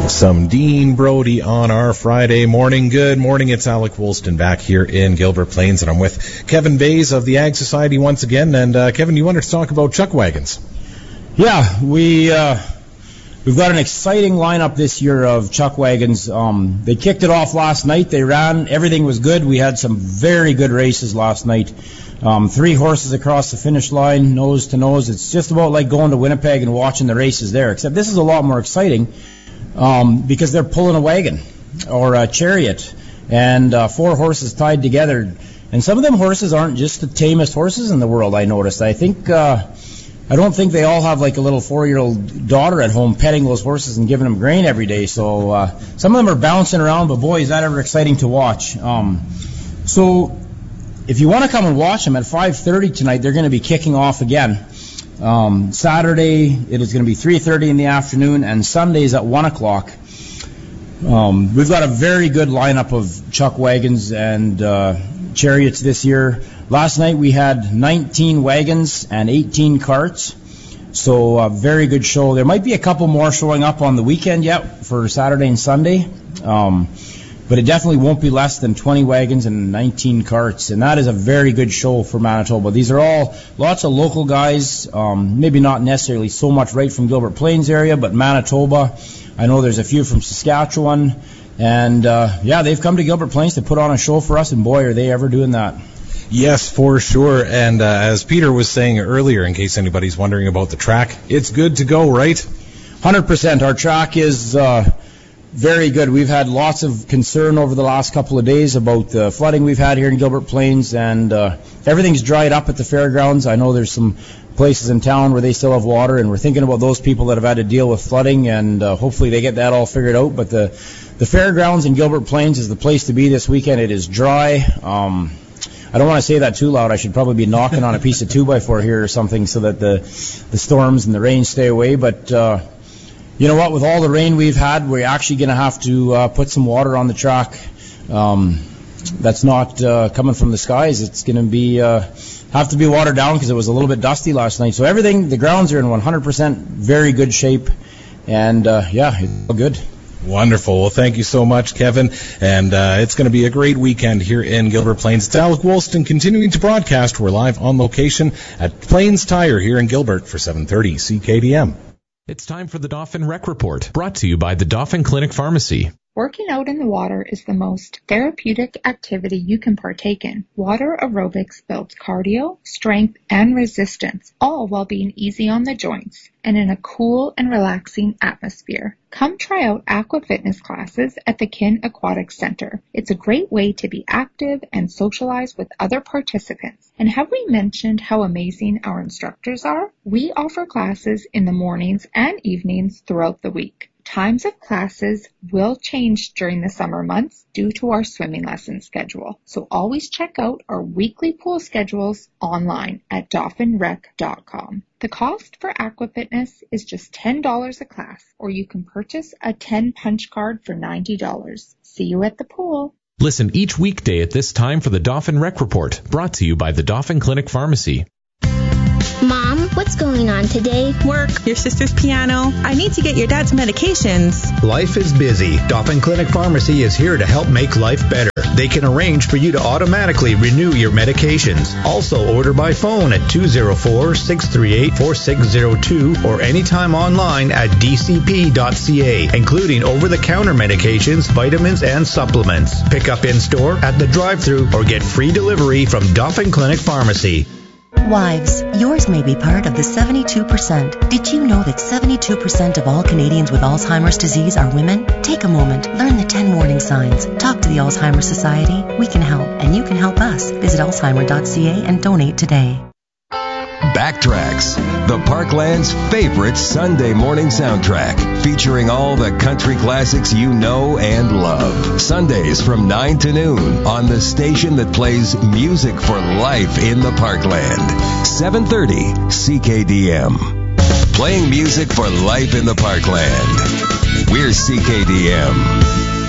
Some Dean Brody on our Friday morning. Good morning, it's Alec Woolston back here in Gilbert Plains, and I'm with Kevin Bays of the Ag Society once again. And Kevin, you wanted to talk about chuck wagons? Yeah, we've got an exciting lineup this year of chuck wagons. They kicked it off last night. They ran. Everything was good. We had some very good races last night. 3 horses across the finish line, nose to nose. It's just about like going to Winnipeg and watching the races there, except this is a lot more exciting because they're pulling a wagon or a chariot and 4 horses tied together. And some of them horses aren't just the tamest horses in the world, I noticed. I don't think they all have like a little 4-year-old daughter at home petting those horses and giving them grain every day. So some of them are bouncing around, but boy, is that ever exciting to watch. So if you want to come and watch them at 5:30 tonight, they're going to be kicking off again. Saturday, it is going to be 3:30 in the afternoon, and Sundays at 1 o'clock. We've got a very good lineup of chuck wagons and chariots this year. Last night we had 19 wagons and 18 carts, so a very good show. There might be a couple more showing up on the weekend yet for Saturday and Sunday, but it definitely won't be less than 20 wagons and 19 carts, and that is a very good show for Manitoba. These are all lots of local guys, maybe not necessarily so much right from Gilbert Plains area, but Manitoba. I know there's a few from Saskatchewan, and they've come to Gilbert Plains to put on a show for us, and boy, are they ever doing that. Yes, for sure. And as Peter was saying earlier, in case anybody's wondering about the track, it's good to go, right? 100%. Our track is very good. We've had lots of concern over the last couple of days about the flooding we've had here in Gilbert Plains, and everything's dried up at the fairgrounds. I know there's some places in town where they still have water, and we're thinking about those people that have had to deal with flooding, and hopefully they get that all figured out. But the fairgrounds in Gilbert Plains is the place to be this weekend. It is dry. I don't want to say that too loud. I should probably be knocking on a piece of 2x4 here or something so that the storms and the rain stay away. But you know what? With all the rain we've had, we're actually going to have to put some water on the track. That's not coming from the skies. It's going to be have to be watered down because it was a little bit dusty last night. So everything, the grounds are in 100% very good shape, and it's all good. Wonderful. Well, thank you so much, Kevin. And it's going to be a great weekend here in Gilbert Plains. It's Alec Woolston continuing to broadcast. We're live on location at Plains Tire here in Gilbert for 730 CKDM. It's time for the Dauphin Rec Report, brought to you by the Dauphin Clinic Pharmacy. Working out in the water is the most therapeutic activity you can partake in. Water aerobics builds cardio, strength, and resistance, all while being easy on the joints and in a cool and relaxing atmosphere. Come try out Aqua Fitness classes at the Kin Aquatic Center. It's a great way to be active and socialize with other participants. And have we mentioned how amazing our instructors are? We offer classes in the mornings and evenings throughout the week. Times of classes will change during the summer months due to our swimming lesson schedule. So always check out our weekly pool schedules online at dauphinrec.com. The cost for Aqua Fitness is just $10 a class, or you can purchase a 10 punch card for $90. See you at the pool. Listen each weekday at this time for the Dauphin Rec Report, brought to you by the Dauphin Clinic Pharmacy. Mom, what's going on today? Work, your sister's piano. I need to get your dad's medications. Life is busy. Dauphin Clinic Pharmacy is here to help make life better. They can arrange for you to automatically renew your medications. Also order by phone at 204-638-4602 or anytime online at dcp.ca, including over-the-counter medications, vitamins, and supplements. Pick up in-store, at the drive-thru, or get free delivery from Dauphin Clinic Pharmacy. Wives, yours may be part of the 72%. Did you know that 72% of all Canadians with Alzheimer's disease are women? Take a moment, learn the 10 warning signs. Talk to the Alzheimer's Society. We can help, and you can help us. Visit alzheimer.ca and donate today. Backtracks, the Parkland's favorite Sunday morning soundtrack, featuring all the country classics you know and love. Sundays from 9 to noon on the station that plays music for life in the Parkland. 730 CKDM. Playing music for life in the Parkland. We're CKDM.